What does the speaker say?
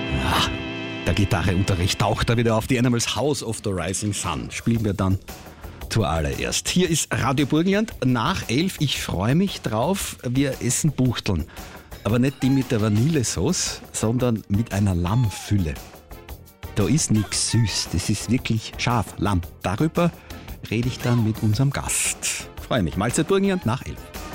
Ja, der Gitarreunterricht taucht da wieder auf. Die Animals House of the Rising Sun spielen wir dann zuallererst. Hier ist Radio Burgenland nach 11. Ich freue mich drauf. Wir essen Buchteln. Aber nicht die mit der Vanillesauce, sondern mit einer Lammfülle. Da ist nichts süß. Das ist wirklich scharf. Lamm. Darüber rede ich dann mit unserem Gast. Freue mich. Mahlzeit Burgenland nach 11.